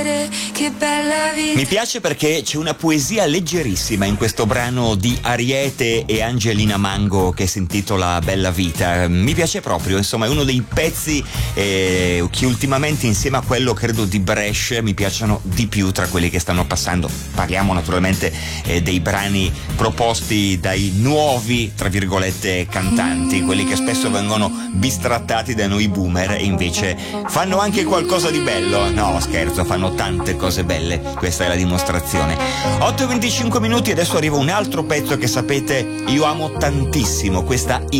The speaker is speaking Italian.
Che bella vita. Mi piace perché c'è una poesia leggerissima in questo brano di Ariete e Angelina Mango che si intitola Bella Vita. Mi piace proprio, insomma, è uno dei pezzi che ultimamente, insieme a quello credo di Brescia, mi piacciono di più tra quelli che stanno passando. Parliamo naturalmente dei brani proposti dai nuovi, tra virgolette, cantanti, quelli che spesso vengono bistrattati da noi boomer e invece fanno anche qualcosa di bello. No, scherzo, fanno tante cose belle, questa è la dimostrazione. 8:25 minuti, adesso arriva un altro pezzo che sapete io amo tantissimo, questa